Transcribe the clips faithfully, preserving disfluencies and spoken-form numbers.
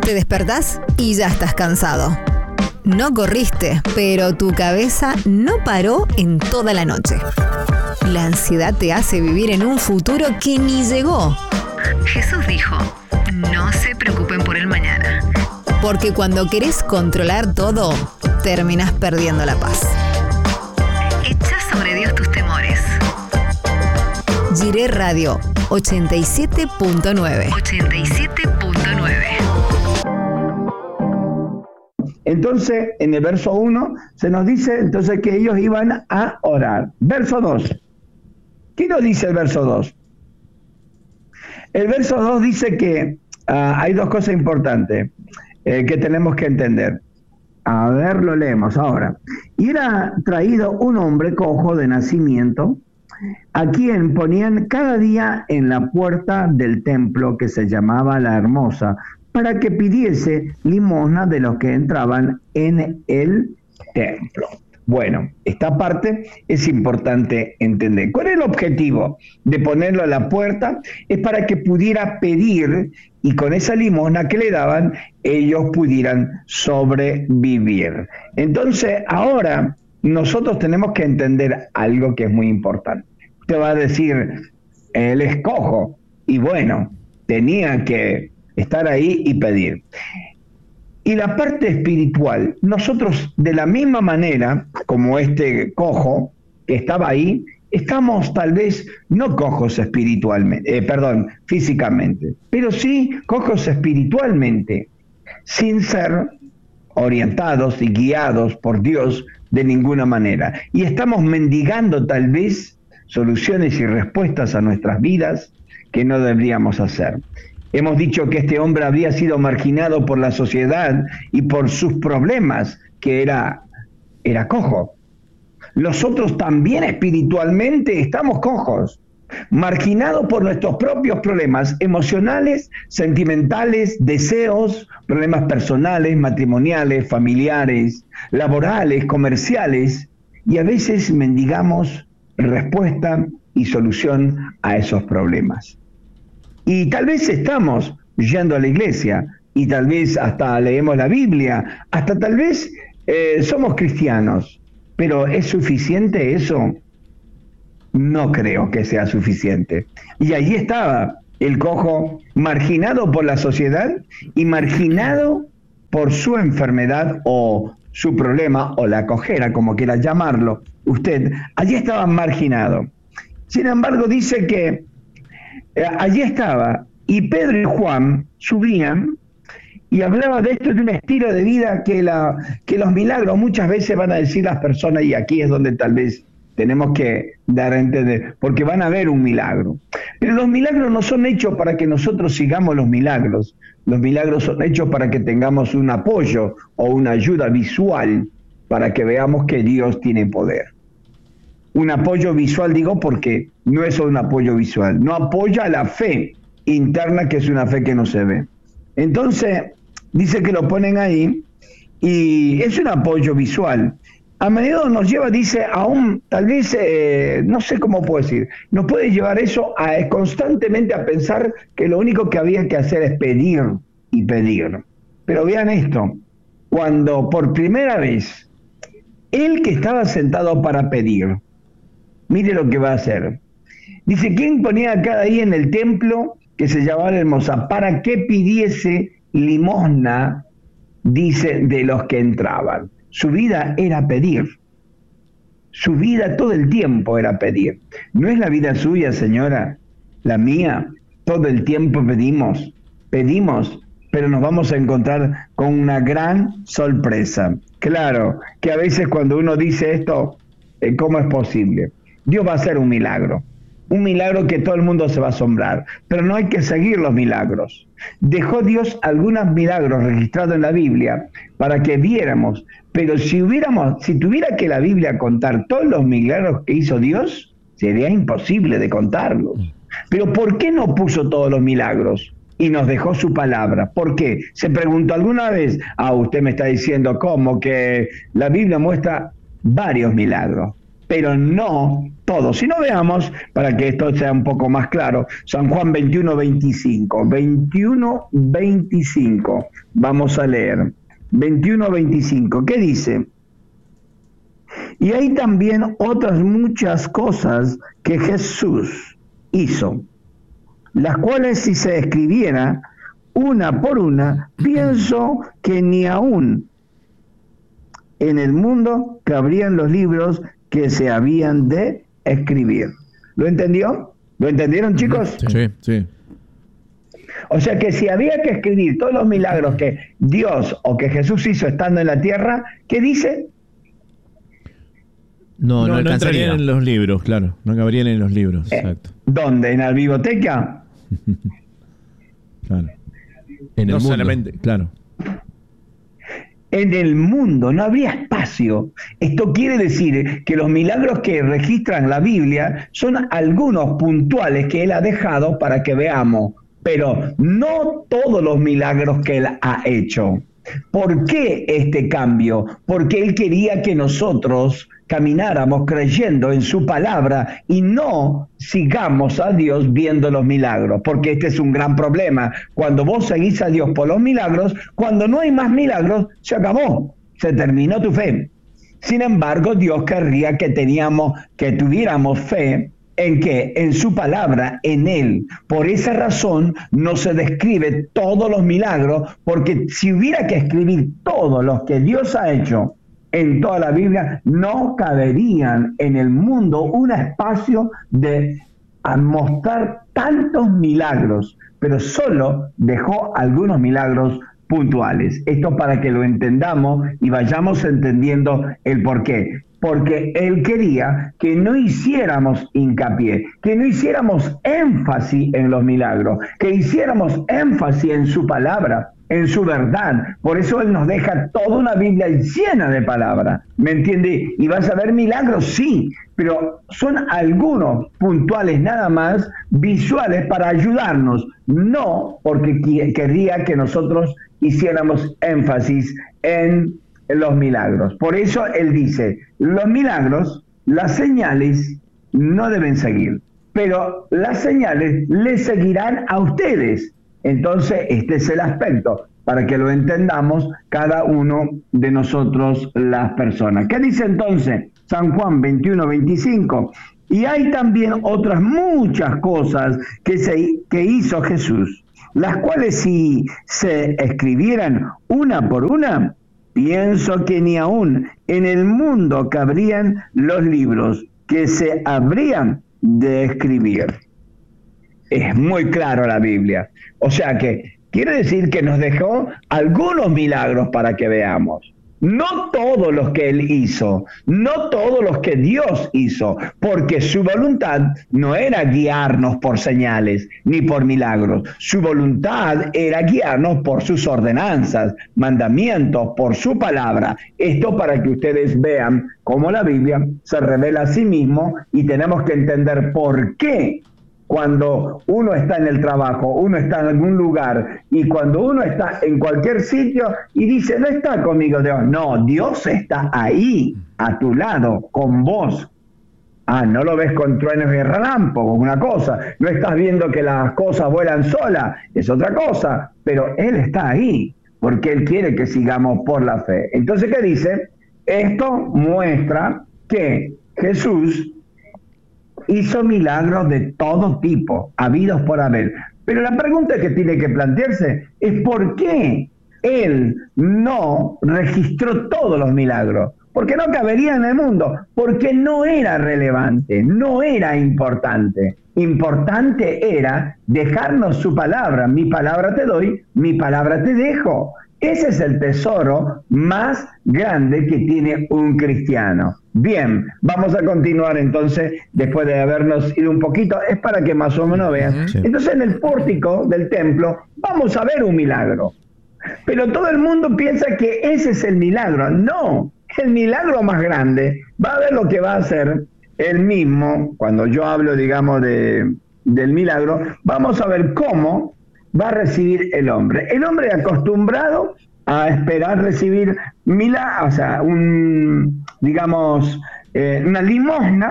Te despertás y ya estás cansado. No corriste, pero tu cabeza no paró en toda la noche. La ansiedad te hace vivir en un futuro que ni llegó. Jesús dijo, no se preocupen por el mañana. Porque cuando querés controlar todo, terminás perdiendo la paz. Echa sobre Dios tus temores. Jiré Radio ochenta y siete punto nueve. ochenta y siete punto nueve. Entonces, en el verso uno se nos dice entonces que ellos iban a orar. Verso dos. ¿Qué nos dice el verso dos? El verso dos dice que uh, hay dos cosas importantes eh, que tenemos que entender. A ver, lo leemos ahora. Y era traído un hombre cojo de nacimiento, a quien ponían cada día en la puerta del templo que se llamaba La Hermosa, para que pidiese limosna de los que entraban en el templo. Bueno, esta parte es importante entender. ¿Cuál es el objetivo de ponerlo a la puerta? Es para que pudiera pedir y con esa limosna que le daban, ellos pudieran sobrevivir. Entonces, ahora nosotros tenemos que entender algo que es muy importante. Usted va a decir, él es cojo, y bueno, tenía que estar ahí y pedir. Y la parte espiritual, nosotros de la misma manera, como este cojo que estaba ahí, estamos tal vez no cojos espiritualmente, eh, perdón, físicamente, pero sí cojos espiritualmente, sin ser orientados y guiados por Dios de ninguna manera. Y estamos mendigando tal vez soluciones y respuestas a nuestras vidas que no deberíamos hacer. Hemos dicho que este hombre había sido marginado por la sociedad y por sus problemas, que era, era cojo. Nosotros también espiritualmente estamos cojos, marginados por nuestros propios problemas emocionales, sentimentales, deseos, problemas personales, matrimoniales, familiares, laborales, comerciales, y a veces mendigamos respuesta y solución a esos problemas. Y tal vez estamos yendo a la iglesia, y tal vez hasta leemos la Biblia, hasta tal vez eh, somos cristianos, pero ¿es suficiente eso? No creo que sea suficiente. Y allí estaba el cojo, marginado por la sociedad y marginado por su enfermedad o su problema, o la cojera, como quiera llamarlo usted. Allí estaba marginado. Sin embargo, dice que eh, allí estaba, y Pedro y Juan subían y hablaba de esto, de un estilo de vida que, la, que los milagros muchas veces van a decir las personas, y aquí es donde tal vez tenemos que dar a entender, porque van a ver un milagro. Pero los milagros no son hechos para que nosotros sigamos los milagros. Los milagros son hechos para que tengamos un apoyo o una ayuda visual para que veamos que Dios tiene poder. Un apoyo visual, digo, porque no es solo un apoyo visual, no apoya la fe interna, que es una fe que no se ve. Entonces, dice que lo ponen ahí y es un apoyo visual. A menudo nos lleva, dice, a un, tal vez, eh, no sé cómo puedo decir, nos puede llevar eso a constantemente a pensar que lo único que había que hacer es pedir y pedir. Pero vean esto, cuando por primera vez, él que estaba sentado para pedir, mire lo que va a hacer. Dice, ¿quién ponía cada día en el templo que se llamaba La Hermosa para que pidiese limosna, dice, de los que entraban? Su vida era pedir. Su vida todo el tiempo era pedir. ¿No es la vida suya, señora? La mía. Todo el tiempo pedimos, pedimos, pero nos vamos a encontrar con una gran sorpresa. Claro, que a veces cuando uno dice esto, ¿cómo es posible? Dios va a hacer un milagro. Un milagro que todo el mundo se va a asombrar, pero no hay que seguir los milagros. Dejó Dios algunos milagros registrados en la Biblia para que viéramos, pero si hubiéramos, si tuviera que la Biblia contar todos los milagros que hizo Dios, sería imposible de contarlos. Pero ¿por qué no puso todos los milagros y nos dejó su palabra? ¿Por qué? Se preguntó alguna vez, ah, usted me está diciendo cómo que la Biblia muestra varios milagros, pero no todo. Si no, veamos, para que esto sea un poco más claro, San Juan veintiuno, veinticinco. veintiuno, veinticinco. Vamos a leer. veintiuno, veinticinco. ¿Qué dice? Y hay también otras muchas cosas que Jesús hizo, las cuales si se escribiera una por una, pienso que ni aún en el mundo cabrían los libros que se habían de escribir. ¿Lo entendió? ¿Lo entendieron, chicos? Sí, sí. O sea que si había que escribir todos los milagros que Dios o que Jesús hizo estando en la tierra, ¿qué dice? No, no, no entrarían en los libros, claro. No cabrían en los libros, eh, exacto. ¿Dónde? ¿En la biblioteca? Claro. En no el mundo. Solamente, claro. En el mundo no habría espacio. Esto quiere decir que los milagros que registran la Biblia son algunos puntuales que Él ha dejado para que veamos, pero no todos los milagros que Él ha hecho. ¿Por qué este cambio? Porque Él quería que nosotros camináramos creyendo en su palabra y no sigamos a Dios viendo los milagros, porque este es un gran problema. Cuando vos seguís a Dios por los milagros, cuando no hay más milagros, se acabó, se terminó tu fe. Sin embargo, Dios querría que teníamos, que tuviéramos fe en que en su palabra, en Él. Por esa razón no se describe todos los milagros, porque si hubiera que escribir todos los que Dios ha hecho en toda la Biblia, no caberían en el mundo un espacio de mostrar tantos milagros, pero solo dejó algunos milagros puntuales. Esto para que lo entendamos y vayamos entendiendo el porqué. Porque Él quería que no hiciéramos hincapié, que no hiciéramos énfasis en los milagros, que hiciéramos énfasis en su palabra, en su verdad. Por eso Él nos deja toda una Biblia llena de palabras, ¿me entiende? Y vas a ver milagros, sí, pero son algunos puntuales nada más, visuales para ayudarnos, no porque quería que nosotros hiciéramos énfasis en los milagros. Por eso Él dice, los milagros, las señales no deben seguir, pero las señales les seguirán a ustedes. Entonces, este es el aspecto, para que lo entendamos cada uno de nosotros las personas. ¿Qué dice entonces San Juan veintiuno, veinticinco? Y hay también otras muchas cosas que, se, que hizo Jesús, las cuales si se escribieran una por una, pienso que ni aún en el mundo cabrían los libros que se habrían de escribir. Es muy claro la Biblia. O sea que quiere decir que nos dejó algunos milagros para que veamos. No todos los que Él hizo, no todos los que Dios hizo, porque su voluntad no era guiarnos por señales ni por milagros. Su voluntad era guiarnos por sus ordenanzas, mandamientos, por su palabra. Esto para que ustedes vean cómo la Biblia se revela a sí mismo y tenemos que entender por qué. Cuando uno está en el trabajo, uno está en algún lugar y cuando uno está en cualquier sitio y dice, no está conmigo Dios. No, Dios está ahí, a tu lado, con vos. Ah, no lo ves con truenos y relámpagos, una cosa. No estás viendo que las cosas vuelan solas, es otra cosa. Pero Él está ahí, porque Él quiere que sigamos por la fe. Entonces, ¿qué dice? Esto muestra que Jesús hizo milagros de todo tipo, habidos por haber. Pero la pregunta que tiene que plantearse es ¿por qué Él no registró todos los milagros? Porque no cabería en el mundo, porque no era relevante, no era importante. Importante era dejarnos su palabra. Mi palabra te doy, mi palabra te dejo. Ese es el tesoro más grande que tiene un cristiano. Bien, vamos a continuar entonces, después de habernos ido un poquito, es para que más o menos vean. Sí. Entonces en el pórtico del templo vamos a ver un milagro. Pero todo el mundo piensa que ese es el milagro. No, el milagro más grande va a ver lo que va a hacer él mismo. Cuando yo hablo, digamos, de, del milagro, vamos a ver cómo va a recibir el hombre. El hombre acostumbrado a esperar recibir milagros, o sea, un, digamos, eh, una limosna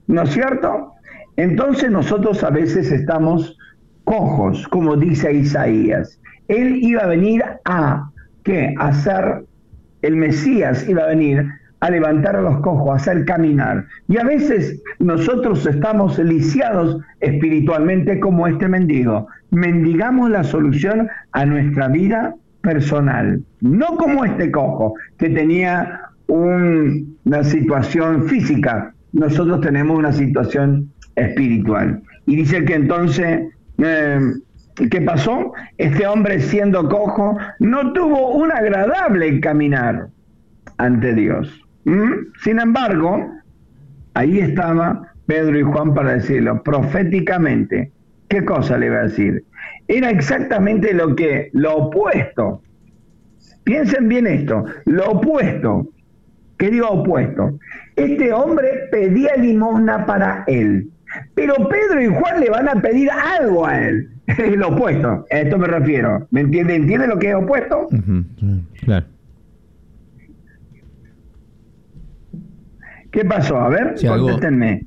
¿no es cierto? Entonces nosotros a veces estamos cojos, como dice Isaías. Él iba a venir a, ¿qué? A ser, el Mesías iba a venir a levantar a los cojos, a hacer caminar. Y a veces nosotros estamos lisiados espiritualmente como este mendigo. Mendigamos la solución a nuestra vida personal, no como este cojo que tenía un, una situación física. Nosotros tenemos una situación espiritual. Y dice que entonces, eh, ¿qué pasó? Este hombre, siendo cojo, no tuvo un agradable caminar ante Dios. ¿Mm? Sin embargo, ahí estaba Pedro y Juan para decirlo proféticamente. ¿Qué cosa le iba a decir? Era exactamente lo que, lo opuesto. Piensen bien esto, lo opuesto. ¿Qué digo opuesto? Este hombre pedía limosna para él, pero Pedro y Juan le van a pedir algo a él. Es lo opuesto, a esto me refiero. ¿Me entiende? ¿Entiende lo que es opuesto? Uh-huh. Claro. ¿Qué pasó? A ver, sí, contéstenme.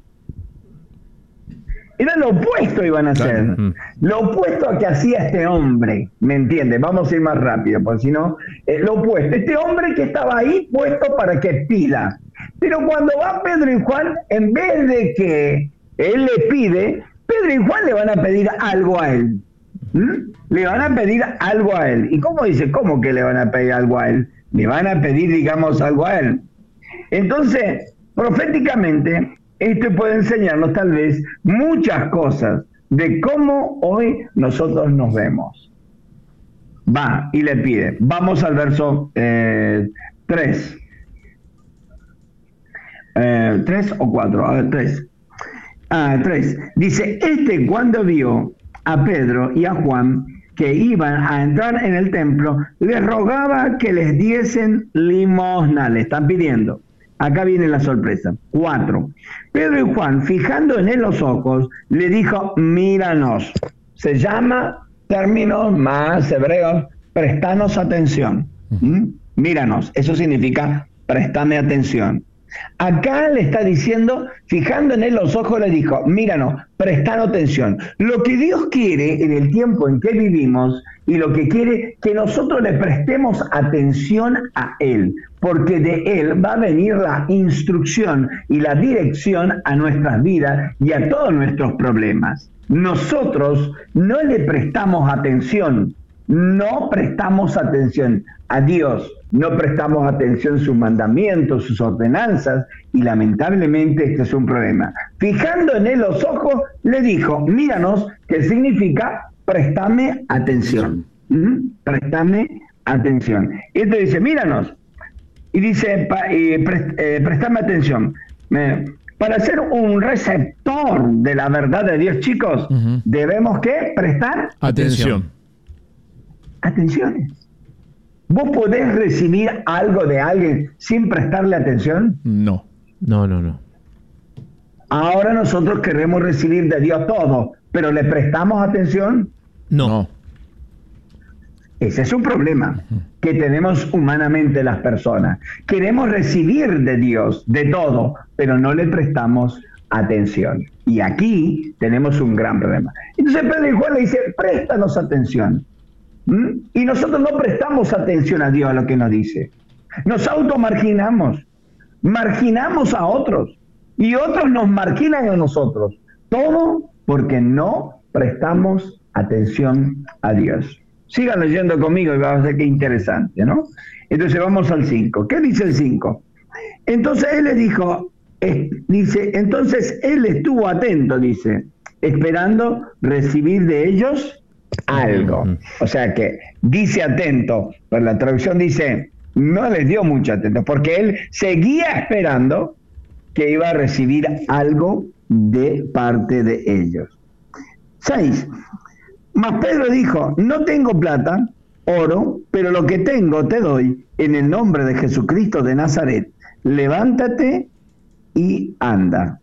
Era lo opuesto iban a hacer. Claro. Lo opuesto a que hacía este hombre. ¿Me entiende? Vamos a ir más rápido, porque si no, eh, lo opuesto. Este hombre que estaba ahí puesto para que pida. Pero cuando va Pedro y Juan, en vez de que él le pide, Pedro y Juan le van a pedir algo a él. ¿Mm? Le van a pedir algo a él. ¿Y cómo dice? ¿Cómo que le van a pedir algo a él? Le van a pedir, digamos, algo a él. Entonces, proféticamente, esto puede enseñarnos tal vez muchas cosas de cómo hoy nosotros nos vemos. Va y le pide. Vamos al verso eh, tres. Eh, ¿Tres o cuatro? A ver, tres. Ah, tres. Dice, este cuando vio a Pedro y a Juan que iban a entrar en el templo, les rogaba que les diesen limosna. Le están pidiendo. Acá viene la sorpresa. Cuatro. Pedro y Juan, fijando en él los ojos, le dijo, míranos. Se llama, términos más hebreos, prestanos atención. ¿Mm? Míranos. Eso significa, préstame atención. Acá le está diciendo, fijando en él los ojos, le dijo, míranos, prestanos atención. Lo que Dios quiere en el tiempo en que vivimos y lo que quiere que nosotros le prestemos atención a Él, porque de Él va a venir la instrucción y la dirección a nuestras vidas y a todos nuestros problemas. Nosotros no le prestamos atención, no prestamos atención a Dios, no prestamos atención a sus mandamientos, sus ordenanzas, y lamentablemente este es un problema. Fijando en él los ojos, le dijo, míranos, que significa préstame atención. ¿Mm? Préstame atención. Y él te dice, míranos. Y dice, pa, eh, prest, eh, préstame atención. Eh, para ser un receptor de la verdad de Dios, chicos, uh-huh. debemos ¿qué? Prestar atención. Atención. ¿Vos podés recibir algo de alguien sin prestarle atención? No, no, no, no. Ahora nosotros queremos recibir de Dios todo, pero ¿le prestamos atención? No. Ese es un problema que tenemos humanamente las personas. Queremos recibir de Dios de todo, pero no le prestamos atención. Y aquí tenemos un gran problema. Entonces Pedro y Juan le dicen, préstanos atención. ¿Mm? Y nosotros no prestamos atención a Dios, a lo que nos dice. Nos automarginamos, marginamos a otros y otros nos marginan a nosotros. Todo porque no prestamos atención a Dios. Sigan leyendo conmigo y va a ver qué interesante, ¿no? Entonces vamos al cinco. ¿Qué dice el cinco? Entonces él les dijo, eh, dice, entonces él estuvo atento, dice, esperando recibir de ellos algo. O sea que dice atento, pero la traducción dice no les dio mucho atento, porque él seguía esperando que iba a recibir algo de parte de ellos. Seis. Mas Pedro dijo, no tengo plata, oro, pero lo que tengo te doy en el nombre de Jesucristo de Nazaret. Levántate y anda.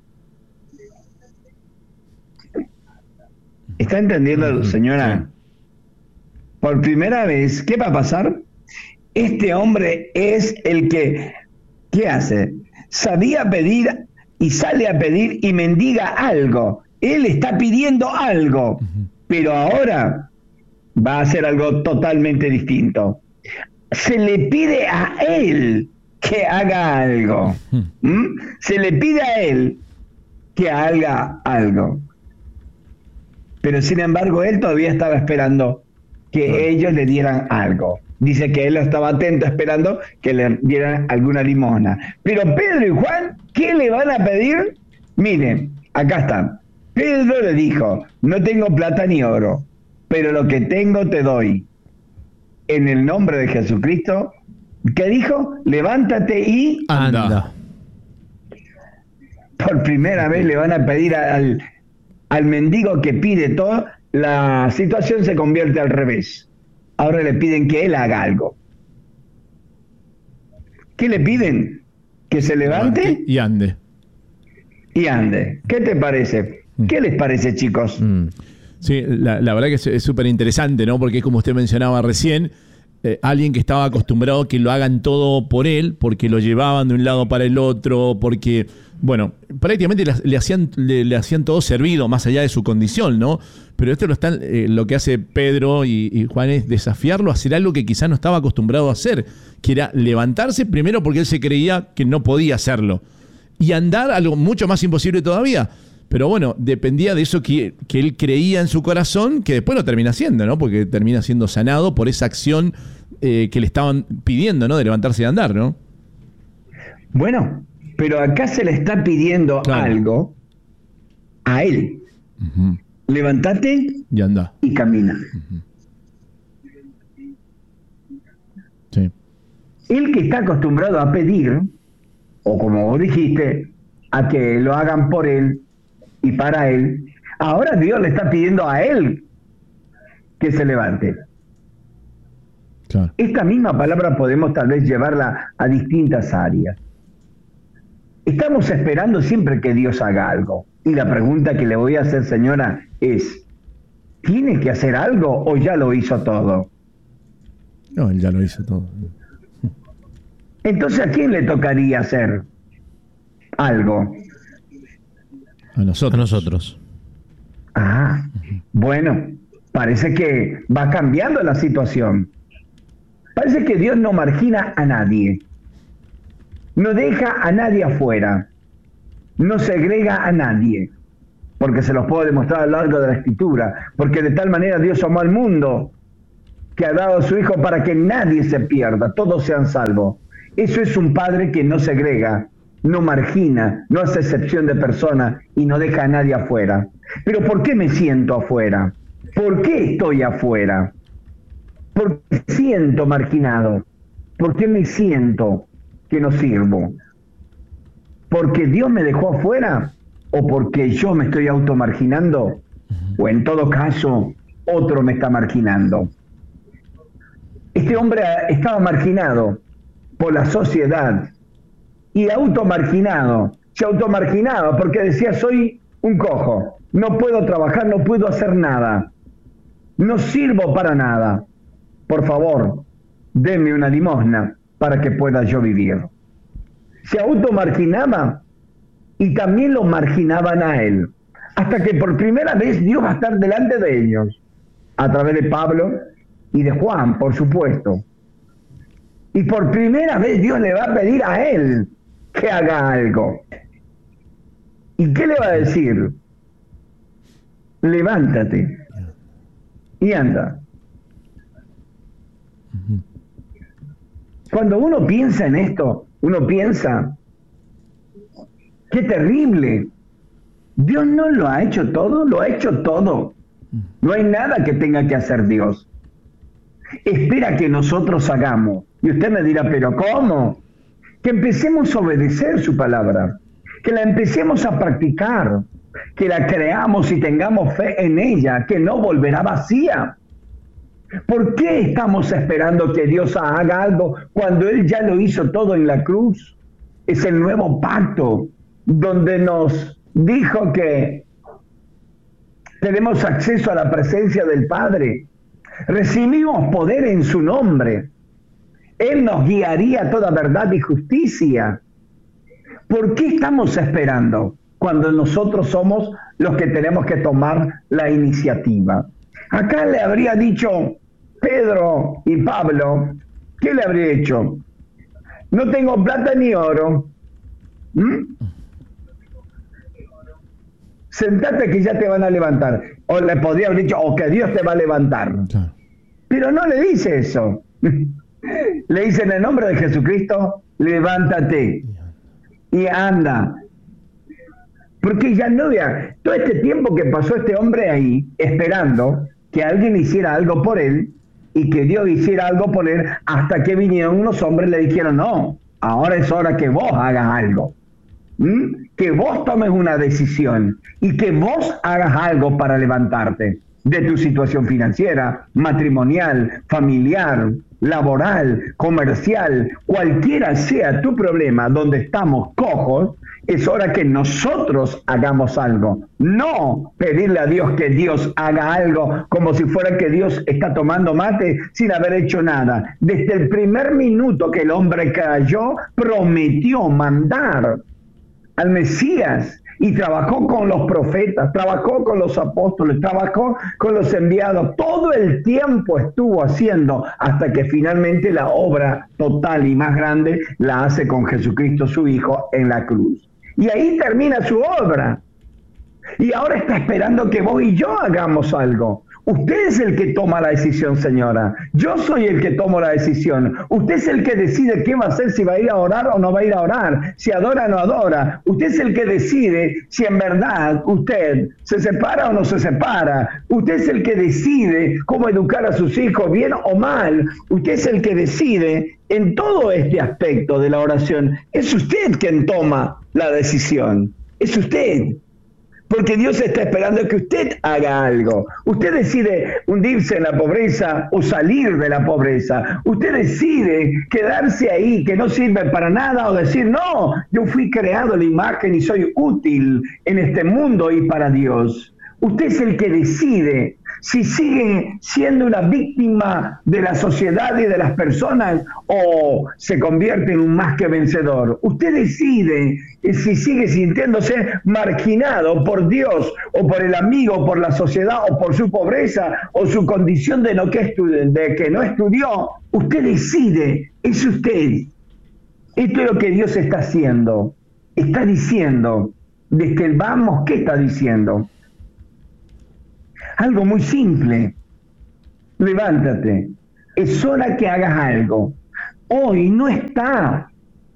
¿Está entendiendo, señora? Por primera vez, ¿qué va a pasar? Este hombre es el que, ¿qué hace? Sabía pedir y sale a pedir y mendiga algo. Él está pidiendo algo, uh-huh. pero ahora va a hacer algo totalmente distinto. Se le pide a él que haga algo. Uh-huh. ¿Mm? Se le pide a él que haga algo. Pero sin embargo, él todavía estaba esperando que uh-huh. ellos le dieran algo. Dice que él estaba atento esperando que le dieran alguna limosna. Pero Pedro y Juan, ¿qué le van a pedir? Miren, acá están. Pedro le dijo, no tengo plata ni oro, pero lo que tengo te doy. En el nombre de Jesucristo, ¿qué dijo? Levántate y anda. Por primera vez le van a pedir al, al mendigo que pide todo, la situación se convierte al revés. Ahora le piden que él haga algo. ¿Qué le piden? Que se levante y ande. Y ande. ¿Qué te parece? ¿Qué les parece, chicos? Sí, la, la verdad que es súper interesante, ¿no? Porque es como usted mencionaba recién, eh, alguien que estaba acostumbrado a que lo hagan todo por él, porque lo llevaban de un lado para el otro, porque, bueno, prácticamente le, le, hacían, le, le hacían todo servido, más allá de su condición, ¿no? Pero esto lo, están, eh, lo que hace Pedro y, y Juan es desafiarlo a hacer algo que quizás no estaba acostumbrado a hacer, que era levantarse primero porque él se creía que no podía hacerlo, y andar algo mucho más imposible todavía. Pero bueno, dependía de eso que, que él creía en su corazón, que después lo termina haciendo, ¿no? Porque termina siendo sanado por esa acción eh, que le estaban pidiendo, ¿no? De levantarse y andar, ¿no? Bueno, pero acá se le está pidiendo claro. algo a él. Uh-huh. Levántate y anda. Y camina. Uh-huh. Sí. Él que está acostumbrado a pedir, o como vos dijiste, a que lo hagan por él, y para él, ahora Dios le está pidiendo a él que se levante. Claro. Esta misma palabra podemos tal vez llevarla a distintas áreas. Estamos esperando siempre que Dios haga algo. Y la pregunta que le voy a hacer, señora, es, ¿tiene que hacer algo o ya lo hizo todo? No, él ya lo hizo todo. Entonces, ¿a quién le tocaría hacer algo? A nosotros. A nosotros. Ah, bueno, parece que va cambiando la situación. Parece que Dios no margina a nadie. No deja a nadie afuera. No segrega a nadie. Porque se los puedo demostrar a lo largo de la Escritura. Porque de tal manera Dios amó al mundo que ha dado a su Hijo para que nadie se pierda, todos sean salvos. Eso es un Padre que no segrega, no margina, no hace excepción de persona y no deja a nadie afuera. Pero ¿por qué me siento afuera? ¿Por qué estoy afuera? ¿Por qué siento marginado? ¿Por qué me siento que no sirvo? ¿Porque Dios me dejó afuera? ¿O porque yo me estoy automarginando? O en todo caso, otro me está marginando. Este hombre estaba marginado por la sociedad y automarginado. Se automarginaba porque decía, soy un cojo, no puedo trabajar, no puedo hacer nada, no sirvo para nada. Por favor, denme una limosna para que pueda yo vivir. Se automarginaba y también lo marginaban a él. Hasta que por primera vez Dios va a estar delante de ellos, a través de Pablo y de Juan, por supuesto. Y por primera vez Dios le va a pedir a él que haga algo. ¿Y qué le va a decir? Levántate y anda. Cuando uno piensa en esto, uno piensa, qué terrible. Dios no lo ha hecho todo, lo ha hecho todo. No hay nada que tenga que hacer Dios. Espera que nosotros hagamos. Y usted me dirá, ¿pero cómo? Que empecemos a obedecer su palabra, que la empecemos a practicar, que la creamos y tengamos fe en ella, que no volverá vacía. ¿Por qué estamos esperando que Dios haga algo cuando Él ya lo hizo todo en la cruz? Es el nuevo pacto donde nos dijo que tenemos acceso a la presencia del Padre. Recibimos poder en su nombre. Él nos guiaría a toda verdad y justicia. ¿Por qué estamos esperando cuando nosotros somos los que tenemos que tomar la iniciativa? Acá le habría dicho Pedro y Pablo, ¿qué le habría hecho? No tengo plata ni oro. ¿Mm? Sentate que ya te van a levantar. O le podría haber dicho, o que Dios te va a levantar. Claro. Pero no le dice eso. Le dice, en el nombre de Jesucristo, levántate y anda. Porque ya no había, todo este tiempo que pasó este hombre ahí, esperando que alguien hiciera algo por él, y que Dios hiciera algo por él, hasta que vinieron unos hombres y le dijeron, no, ahora es hora que vos hagas algo. ¿Mm? Que vos tomes una decisión y que vos hagas algo para levantarte de tu situación financiera, matrimonial, familiar, laboral, comercial, cualquiera sea tu problema donde estamos cojos, es hora que nosotros hagamos algo. No pedirle a Dios que Dios haga algo como si fuera que Dios está tomando mate sin haber hecho nada. Desde el primer minuto que el hombre cayó, prometió mandar al Mesías y trabajó con los profetas, trabajó con los apóstoles, trabajó con los enviados. Todo el tiempo estuvo haciendo hasta que finalmente la obra total y más grande la hace con Jesucristo su Hijo en la cruz. Y ahí termina su obra. Y ahora está esperando que vos y yo hagamos algo. Usted es el que toma la decisión, señora. Yo soy el que tomo la decisión. Usted es el que decide qué va a hacer, si va a ir a orar o no va a ir a orar, si adora o no adora. Usted es el que decide si en verdad usted se separa o no se separa. Usted es el que decide cómo educar a sus hijos, bien o mal. Usted es el que decide en todo este aspecto de la oración. Es usted quien toma la decisión. Es usted. Porque Dios está esperando que usted haga algo. Usted decide hundirse en la pobreza o salir de la pobreza. Usted decide quedarse ahí, que no sirve para nada, o decir, no, yo fui creado a la imagen y soy útil en este mundo y para Dios. Usted es el que decide si sigue siendo una víctima de la sociedad y de las personas o se convierte en un más que vencedor. Usted decide si sigue sintiéndose marginado por Dios o por el amigo, por la sociedad o por su pobreza o su condición de, no que, estu- de que no estudió. Usted decide, es usted. Esto es lo que Dios está haciendo. Está diciendo, desde el vamos, ¿qué está diciendo? Algo muy simple. Levántate. Es hora que hagas algo. Hoy no está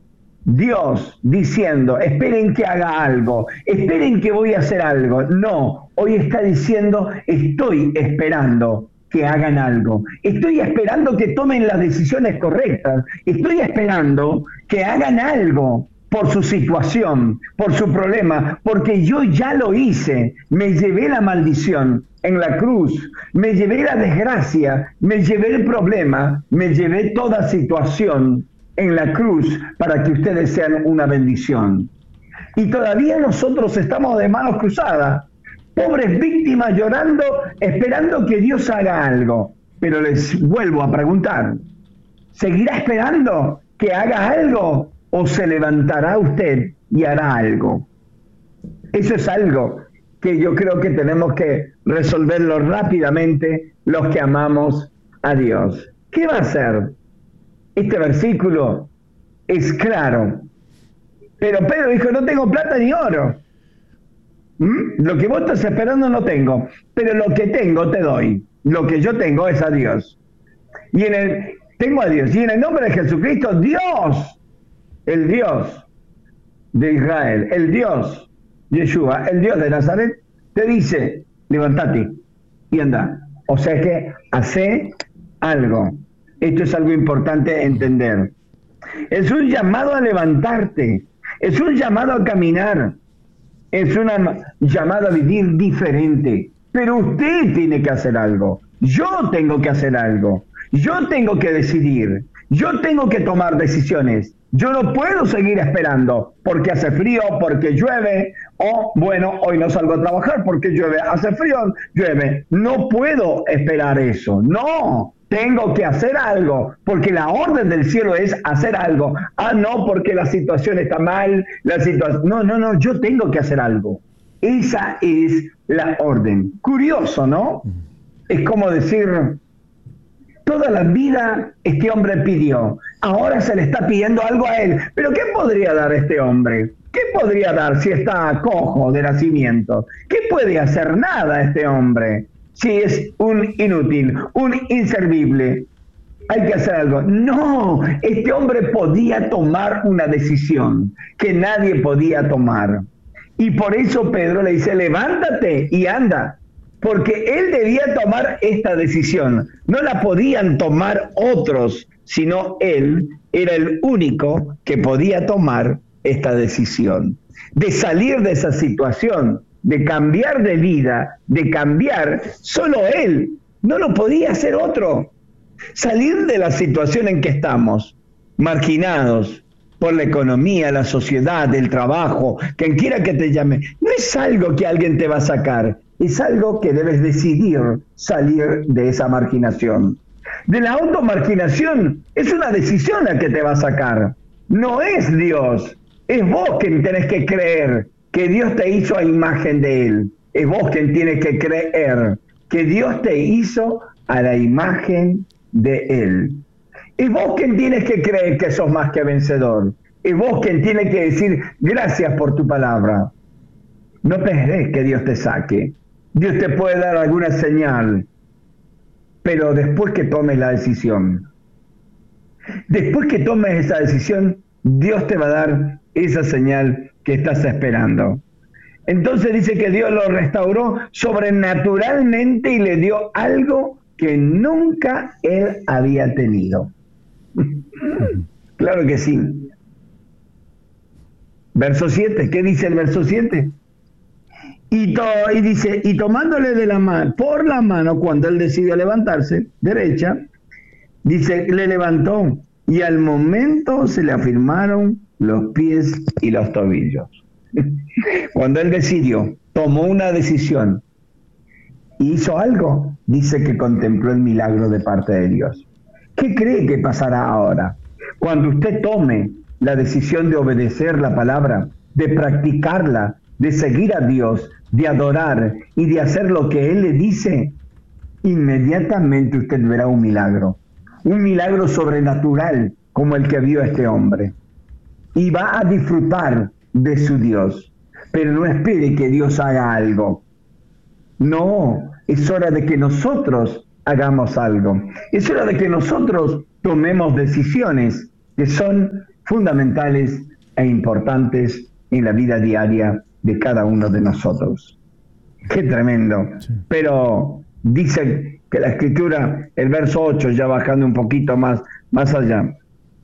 Dios diciendo, esperen que haga algo, esperen que voy a hacer algo. No, hoy está diciendo, estoy esperando que hagan algo. Estoy esperando que tomen las decisiones correctas. Estoy esperando que hagan algo por su situación, por su problema, porque yo ya lo hice. Me llevé la maldición en la cruz, me llevé la desgracia, me llevé el problema, me llevé toda situación en la cruz para que ustedes sean una bendición. Y todavía nosotros estamos de manos cruzadas, pobres víctimas llorando, esperando que Dios haga algo. Pero les vuelvo a preguntar, ¿seguirá esperando que haga algo o se levantará usted y hará algo? Eso es algo que yo creo que tenemos que resolverlo rápidamente los que amamos a Dios. ¿Qué va a hacer? Este versículo es claro. Pero Pedro dijo, no tengo plata ni oro. ¿Mm? Lo que vos estás esperando no tengo, pero lo que tengo te doy. Lo que yo tengo es a Dios. Y en el, tengo a Dios. Y en el nombre de Jesucristo, Dios, el Dios de Israel, el Dios Yeshua, el Dios de Nazaret, te dice, levántate y anda. O sea que hace algo. Esto es algo importante entender. Es un llamado a levantarte. Es un llamado a caminar. Es un llamado a vivir diferente. Pero usted tiene que hacer algo. Yo tengo que hacer algo. Yo tengo que decidir. Yo tengo que tomar decisiones. Yo no puedo seguir esperando porque hace frío, porque llueve, o bueno, hoy no salgo a trabajar porque llueve, hace frío, llueve. No puedo esperar eso. No, tengo que hacer algo, porque la orden del cielo es hacer algo. Ah, no, porque la situación está mal, la situación... No, no, no, yo tengo que hacer algo. Esa es la orden. Curioso, ¿no? Es como decir, toda la vida este hombre pidió, ahora se le está pidiendo algo a él. ¿Pero qué podría dar este hombre? ¿Qué podría dar si está cojo de nacimiento? ¿Qué puede hacer? Nada este hombre. Si es un inútil, un inservible, hay que hacer algo. No, este hombre podía tomar una decisión que nadie podía tomar. Y por eso Pedro le dice, levántate y anda, porque él debía tomar esta decisión. No la podían tomar otros, sino él era el único que podía tomar esta decisión, de salir de esa situación, de cambiar de vida, de cambiar, solo él, no lo podía hacer otro. Salir de la situación en que estamos, marginados por la economía, la sociedad, el trabajo, quien quiera que te llame, no es algo que alguien te va a sacar, es algo que debes decidir salir de esa marginación. De la automarginación es una decisión la que te va a sacar, no es Dios, es vos quien tenés que creer que Dios te hizo a imagen de Él. Es vos quien tienes que creer que Dios te hizo a la imagen de Él. Es vos quien tienes que creer que sos más que vencedor. Es vos quien tiene que decir gracias por tu palabra. No esperes que Dios te saque. Dios te puede dar alguna señal, pero después que tomes la decisión. Después que tomes esa decisión, Dios te va a dar esa señal que estás esperando. Entonces dice que Dios lo restauró sobrenaturalmente y le dio algo que nunca él había tenido. Claro que sí. Verso siete, ¿qué dice el verso siete? Y, to, y dice, y tomándole de la mano, por la mano, cuando él decidió levantarse, derecha, dice, le levantó, y al momento se le afirmaron los pies y los tobillos. Cuando él decidió, tomó una decisión, hizo algo, dice que contempló el milagro de parte de Dios. ¿Qué cree que pasará ahora? Cuando usted tome la decisión de obedecer la palabra, de practicarla, de seguir a Dios, de adorar y de hacer lo que Él le dice, inmediatamente usted verá un milagro. Un milagro sobrenatural como el que vio este hombre. Y va a disfrutar de su Dios. Pero no espere que Dios haga algo. No, es hora de que nosotros hagamos algo. Es hora de que nosotros tomemos decisiones que son fundamentales e importantes en la vida diaria de cada uno de nosotros. Qué tremendo. Sí. Pero dice que la Escritura, el verso ocho, ya bajando un poquito más, más allá.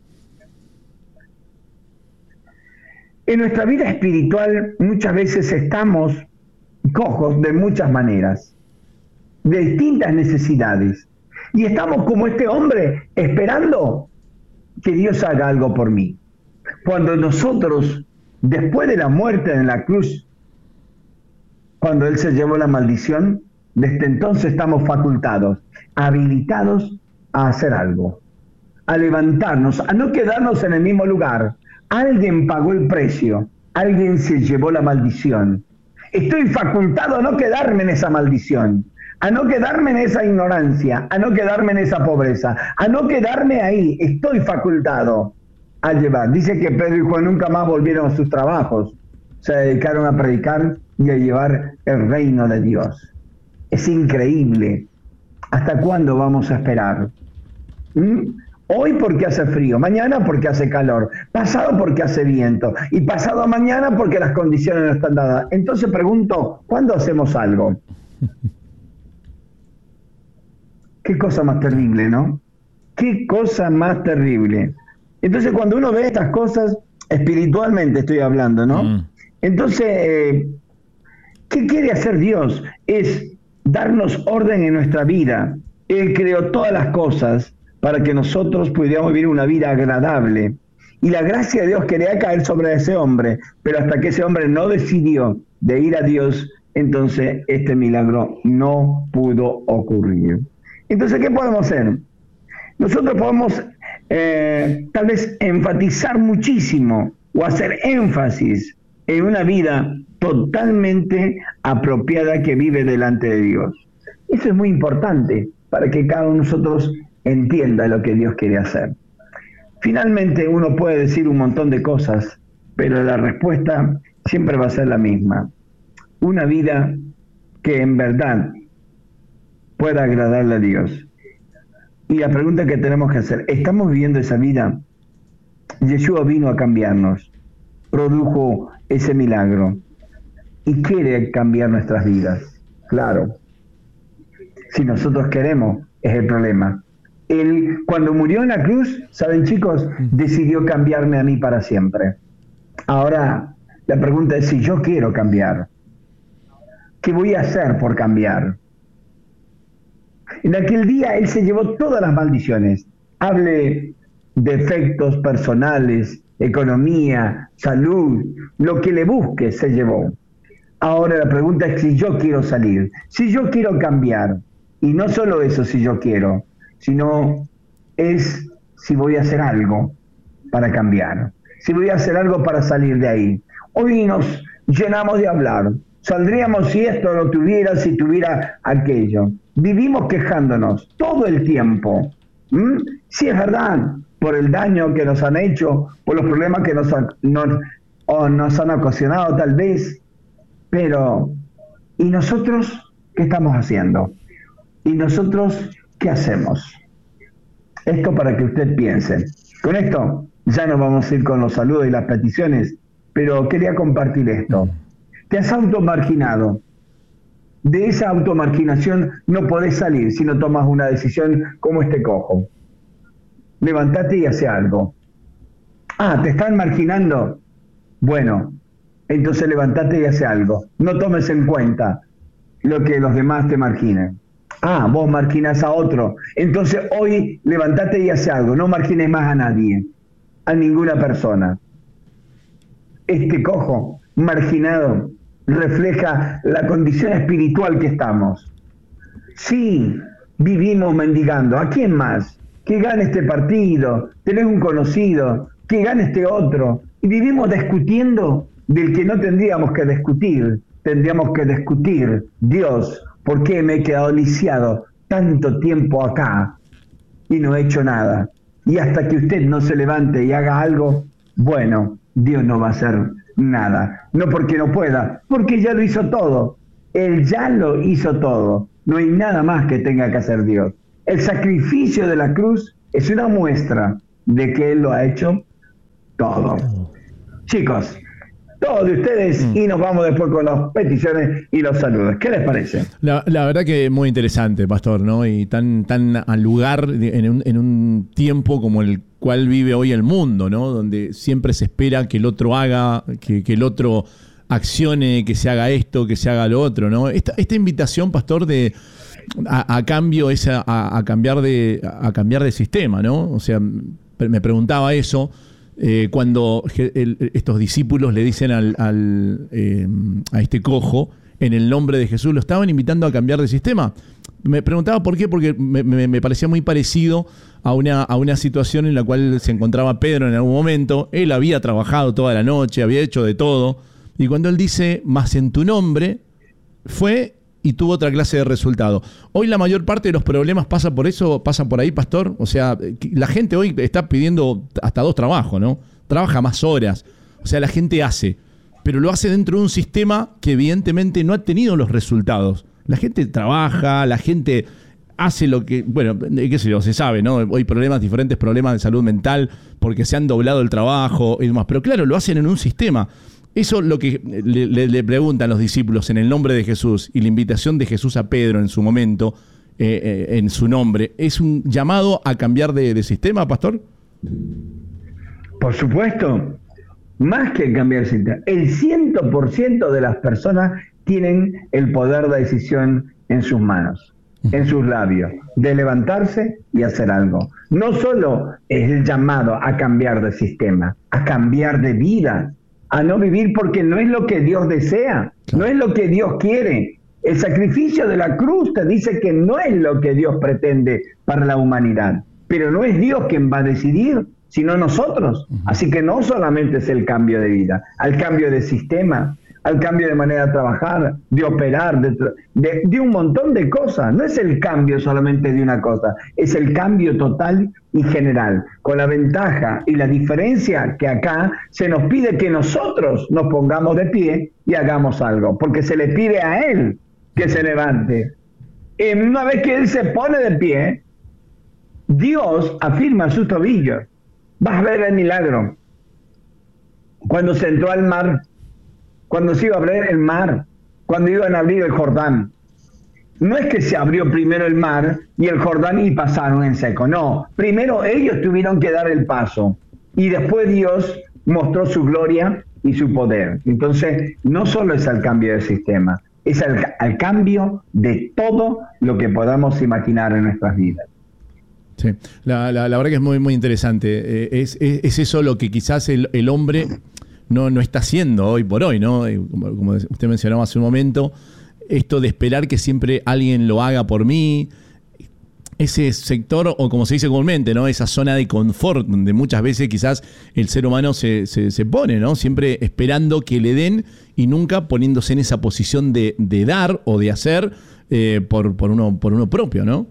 En nuestra vida espiritual muchas veces estamos cojos de muchas maneras, de distintas necesidades. Y estamos como este hombre esperando que Dios haga algo por mí. Cuando nosotros, después de la muerte en la cruz, cuando Él se llevó la maldición, desde entonces estamos facultados, habilitados a hacer algo, a levantarnos, a no quedarnos en el mismo lugar. Alguien pagó el precio, alguien se llevó la maldición. Estoy facultado a no quedarme en esa maldición, a no quedarme en esa ignorancia, a no quedarme en esa pobreza, a no quedarme ahí. Estoy facultado a llevar. Dice que Pedro y Juan nunca más volvieron a sus trabajos, se dedicaron a predicar y a llevar el reino de Dios. Es increíble. ¿Hasta cuándo vamos a esperar? ¿Mm? Hoy porque hace frío, mañana porque hace calor, pasado porque hace viento y pasado mañana porque las condiciones no están dadas. Entonces pregunto, ¿cuándo hacemos algo? Qué cosa más terrible, ¿no? Qué cosa más terrible. Entonces cuando uno ve estas cosas, espiritualmente estoy hablando, ¿no? Mm. Entonces, eh, ¿qué quiere hacer Dios? Es darnos orden en nuestra vida. Él creó todas las cosas para que nosotros pudiéramos vivir una vida agradable. Y la gracia de Dios quería caer sobre ese hombre, pero hasta que ese hombre no decidió de ir a Dios, entonces este milagro no pudo ocurrir. Entonces, ¿qué podemos hacer? nosotros podemos eh, tal vez enfatizar muchísimo o hacer énfasis en una vida totalmente apropiada que vive delante de Dios. Eso es muy importante para que cada uno de nosotros entienda lo que Dios quiere hacer. Finalmente uno puede decir un montón de cosas, pero la respuesta siempre va a ser la misma. Una vida que en verdad pueda agradarle a Dios. Y la pregunta que tenemos que hacer, ¿estamos viviendo esa vida? Yeshua vino a cambiarnos, produjo ese milagro y quiere cambiar nuestras vidas. Claro, si nosotros queremos, es el problema. Él, cuando murió en la cruz, ¿saben, chicos? Decidió cambiarme a mí para siempre. Ahora, la pregunta es si yo quiero cambiar. ¿Qué voy a hacer por cambiar? En aquel día Él se llevó todas las maldiciones. Hable de efectos personales, economía, salud, lo que le busque se llevó. Ahora la pregunta es si yo quiero salir, si yo quiero cambiar. Y no solo eso si yo quiero, sino es si voy a hacer algo para cambiar, si voy a hacer algo para salir de ahí. Hoy nos llenamos de hablar, saldríamos si esto lo tuviera, si tuviera aquello. Vivimos quejándonos todo el tiempo. ¿Mm? Sí, es verdad, por el daño que nos han hecho, por los problemas que nos han, nos, o nos han ocasionado tal vez, pero ¿y nosotros qué estamos haciendo? ¿Y nosotros qué hacemos? Esto para que usted piense. Con esto ya nos vamos a ir con los saludos y las peticiones, pero quería compartir esto. Te has automarginado. De esa automarginación no podés salir si no tomas una decisión como este cojo. Levantate y hace algo. Ah, ¿te están marginando? Bueno, entonces levantate y hace algo. No tomes en cuenta lo que los demás te marginen. Ah, vos marginás a otro. Entonces hoy levantate y hace algo. No margines más a nadie, a ninguna persona. Este cojo marginado refleja la condición espiritual que estamos. Sí, vivimos mendigando. ¿A quién más? Que gane este partido, tenés un conocido, que gane este otro. Y vivimos discutiendo del que no tendríamos que discutir. Tendríamos que discutir, Dios, ¿por qué me he quedado lisiado tanto tiempo acá y no he hecho nada? Y hasta que usted no se levante y haga algo, bueno, Dios no va a hacer nada. No porque no pueda, porque ya lo hizo todo. Él ya lo hizo todo. No hay nada más que tenga que hacer Dios. El sacrificio de la cruz es una muestra de que Él lo ha hecho todo. Chicos, todos de ustedes mm. y nos vamos después con las peticiones y los saludos. ¿Qué les parece? La, la verdad que muy interesante, Pastor, ¿no? Y tan, tan al lugar en un, en un tiempo como el cual vive hoy el mundo, ¿no? Donde siempre se espera que el otro haga, que, que el otro accione, que se haga esto, que se haga lo otro, ¿no? Esta, esta invitación, Pastor, de a, a cambio es a, a cambiar de a cambiar de sistema, ¿no? O sea, me preguntaba eso. Eh, cuando el, estos discípulos le dicen al, al, eh, a este cojo, en el nombre de Jesús, lo estaban invitando a cambiar de sistema. Me preguntaba por qué, porque me, me, me parecía muy parecido a una, a una situación en la cual se encontraba Pedro en algún momento. Él había trabajado toda la noche, había hecho de todo, y cuando él dice, mas en tu nombre, fue y tuvo otra clase de resultado. Hoy la mayor parte de los problemas pasa por eso, pasa por ahí, Pastor. O sea, la gente hoy está pidiendo hasta dos trabajos, ¿no? Trabaja más horas. O sea, la gente hace, pero lo hace dentro de un sistema que evidentemente no ha tenido los resultados. La gente trabaja, la gente hace lo que, bueno, qué sé yo, se sabe, ¿no? Hay problemas, diferentes problemas de salud mental porque se han doblado el trabajo y demás. Pero claro, lo hacen en un sistema. Eso es lo que le, le, le preguntan los discípulos en el nombre de Jesús, y la invitación de Jesús a Pedro en su momento, eh, eh, en su nombre, ¿es un llamado a cambiar de, de sistema, Pastor? Por supuesto, más que cambiar de sistema. El cien por ciento de las personas tienen el poder de decisión en sus manos, en sus labios, de levantarse y hacer algo. No solo es el llamado a cambiar de sistema, a cambiar de vida, a no vivir porque no es lo que Dios desea, no es lo que Dios quiere. El sacrificio de la cruz te dice que no es lo que Dios pretende para la humanidad. pero no es Dios quien va a decidir, sino nosotros. Así que no solamente es el cambio de vida, al cambio de sistema, al cambio de manera de trabajar, de operar, de, de, de un montón de cosas. No es el cambio solamente de una cosa, es el cambio total y general, con la ventaja y la diferencia que acá se nos pide que nosotros nos pongamos de pie y hagamos algo, porque se le pide a Él que se levante. Y una vez que Él se pone de pie, Dios afirma sus tobillos. Vas a ver el milagro. Cuando se entró al mar, cuando se iba a abrir el mar, cuando iban a abrir el Jordán. No es que se abrió primero el mar y el Jordán y pasaron en seco. No, primero ellos tuvieron que dar el paso y después Dios mostró su gloria y su poder. Entonces, no solo es el cambio de sistema, es el, el cambio de todo lo que podamos imaginar en nuestras vidas. Sí, la, la, la verdad que es muy, muy interesante. Eh, es, es, es eso lo que quizás el, el hombre no, no está haciendo hoy por hoy, ¿no? Como, como usted mencionaba hace un momento, esto de esperar que siempre alguien lo haga por mí, ese sector, o como se dice comúnmente, ¿no? Esa zona de confort, donde muchas veces quizás el ser humano se, se, se pone, ¿no? Siempre esperando que le den y nunca poniéndose en esa posición de, de dar o de hacer eh, por, por, uno, por uno propio, ¿no?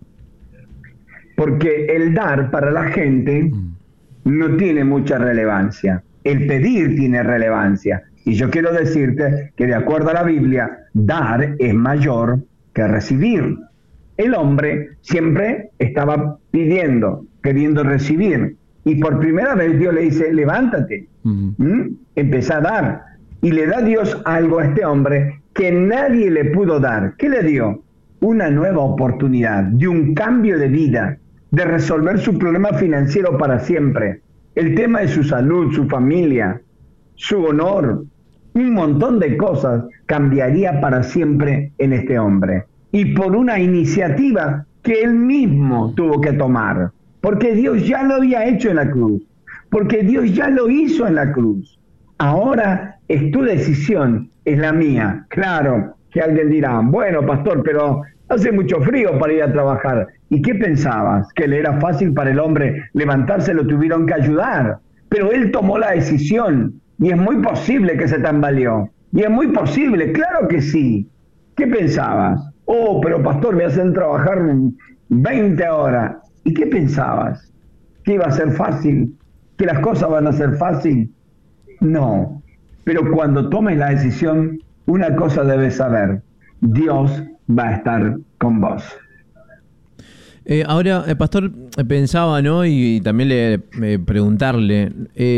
Porque el dar para la gente no tiene mucha relevancia. El pedir tiene relevancia. Y yo quiero decirte que de acuerdo a la Biblia, dar es mayor que recibir. El hombre siempre estaba pidiendo, queriendo recibir. Y por primera vez Dios le dice, levántate, uh-huh. ¿Mm? Empieza a dar. Y le da Dios algo a este hombre que nadie le pudo dar. ¿Qué le dio? Una nueva oportunidad de un cambio de vida, de resolver su problema financiero para siempre. El tema de su salud, su familia, su honor, un montón de cosas cambiaría para siempre en este hombre. Y por una iniciativa que él mismo tuvo que tomar. Porque Dios ya lo había hecho en la cruz. Porque Dios ya lo hizo en la cruz. Ahora es tu decisión, es la mía. Claro que alguien dirá, bueno, pastor, pero hace mucho frío para ir a trabajar. ¿Y qué pensabas? ¿Que le era fácil para el hombre levantarse? Lo tuvieron que ayudar. Pero él tomó la decisión. Y es muy posible que se tambaleó. Y es muy posible, claro que sí. ¿Qué pensabas? Oh, pero pastor, me hacen trabajar veinte horas. ¿Y qué pensabas? ¿Que iba a ser fácil? ¿Que las cosas van a ser fácil? No. Pero cuando tomes la decisión, una cosa debes saber. Dios va a estar con vos. Eh, ahora, el pastor pensaba, ¿no? Y, y también le eh, preguntarle... Eh,